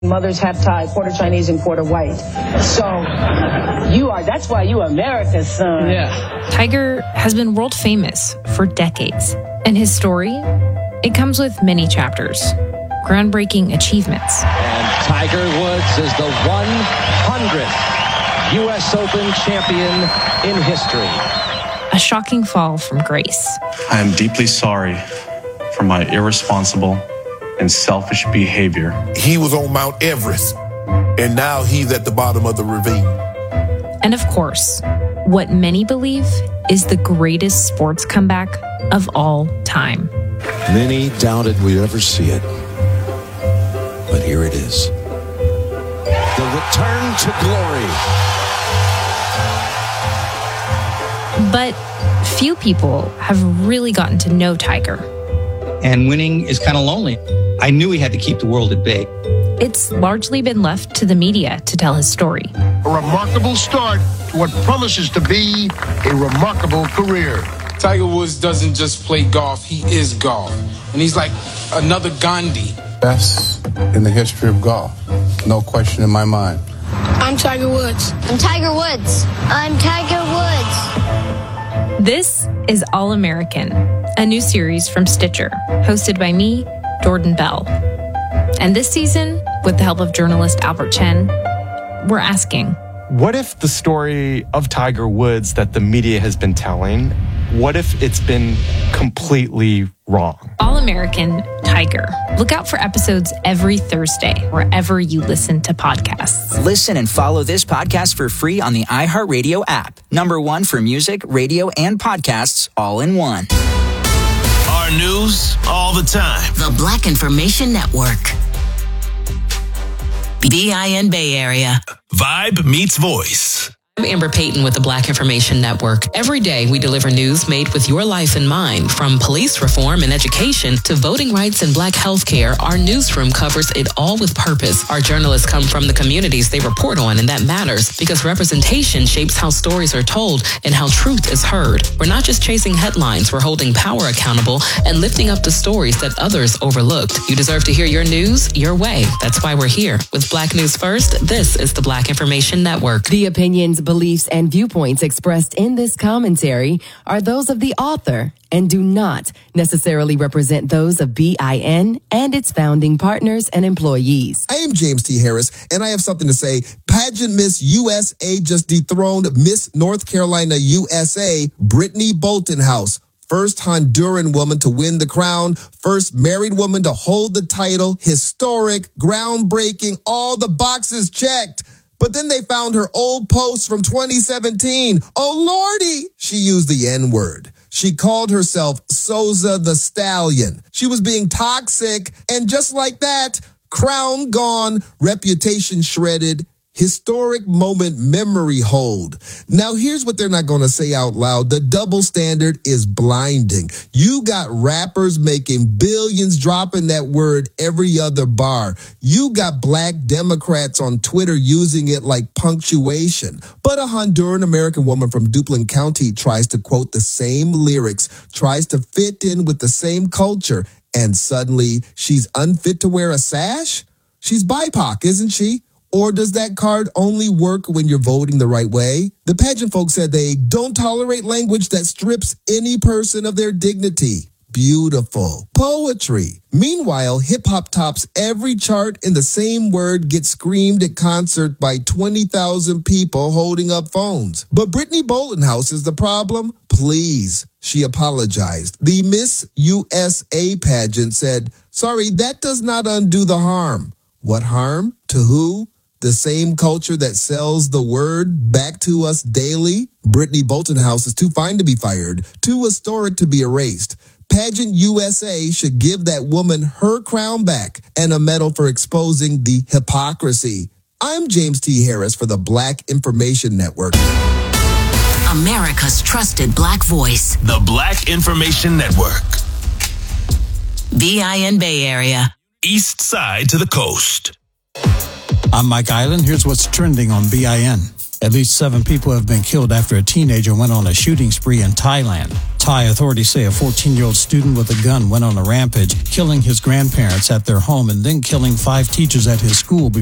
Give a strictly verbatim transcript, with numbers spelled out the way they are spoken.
Mother's half Thai, quarter Chinese, and quarter white. So you are, that's why you are America's son. Yeah. Tiger has been world famous for decades. And his story, it comes with many chapters, groundbreaking achievements. And Tiger Woods is the one hundredth U S Open champion in history. A shocking fall from grace. I am deeply sorry for my irresponsible and selfish behavior. He was on Mount Everest, and now he's at the bottom of the ravine. And of course, what many believe is the greatest sports comeback of all time. Many doubted we'd ever see it, but here it is. The return to glory. But few people have really gotten to know Tiger. And winning is kind of lonely. I knew he had to keep the world at bay. It's largely been left to the media to tell his story. A remarkable start to what promises to be a remarkable career. Tiger Woods doesn't just play golf, he is golf. And he's like another Gandhi. Best in the history of golf. No question in my mind. I'm Tiger Woods. I'm Tiger Woods. I'm Tiger Woods. This is All American, a new series from Stitcher, hosted by me, Jordan Bell. And this season, with the help of journalist Albert Chen, we're asking, what if the story of Tiger Woods that the media has been telling, what if it's been completely wrong? All American Tiger. Look out for episodes every Thursday, wherever you listen to podcasts. Listen and follow this podcast for free on the iHeartRadio app. Number one for music, radio, and podcasts all in one. Our news all the time. The Black Information Network. B I N Bay Area. Vibe meets voice. I'm Amber Payton with the Black Information Network. Every day we deliver news made with your life in mind. From police reform and education to voting rights and black health care, our newsroom covers it all with purpose. Our journalists come from the communities they report on, and that matters because representation shapes how stories are told and how truth is heard. We're not just chasing headlines, we're holding power accountable and lifting up the stories that others overlooked. You deserve to hear your news your way. That's why we're here. With Black News First, this is the Black Information Network. The opinions, beliefs, and viewpoints expressed in this commentary are those of the author and do not necessarily represent those of B I N and its founding partners and employees. I am James T. Harris, and I have something to say. Pageant Miss U S A just dethroned Miss North Carolina U S A, Brittany Boltonhouse. First Honduran woman to win the crown, first married woman to hold the title, historic, groundbreaking, all the boxes checked. But then they found her old post from twenty seventeen. Oh, Lordy! She used the N-word. She called herself Soza the Stallion. She was being toxic, and just like that, crown gone, reputation shredded, historic moment memory hold. Now, here's what they're not going to say out loud. The double standard is blinding. You got rappers making billions dropping that word every other bar. You got black Democrats on Twitter using it like punctuation. But a Honduran American woman from Duplin County tries to quote the same lyrics, tries to fit in with the same culture, and suddenly she's unfit to wear a sash? She's B I P O C, isn't she? Or does that card only work when you're voting the right way? The pageant folks said they don't tolerate language that strips any person of their dignity. Beautiful. Poetry. Meanwhile, hip-hop tops every chart and the same word gets screamed at concert by twenty thousand people holding up phones. But Brittany Boltonhouse is the problem? Please. She apologized. The Miss U S A pageant said, sorry, that does not undo the harm. What harm? To who? The same culture that sells the word back to us daily? Brittany Boltonhouse is too fine to be fired, too historic to be erased. Pageant U S A should give that woman her crown back and a medal for exposing the hypocrisy. I'm James T. Harris for the Black Information Network. America's trusted Black voice. The Black Information Network. B I N Bay Area. East side to the coast. I'm Mike Island. Here's what's trending on B I N. At least seven people have been killed after a teenager went on a shooting spree in Thailand. Thai authorities say a fourteen-year-old student with a gun went on a rampage, killing his grandparents at their home and then killing five teachers at his school before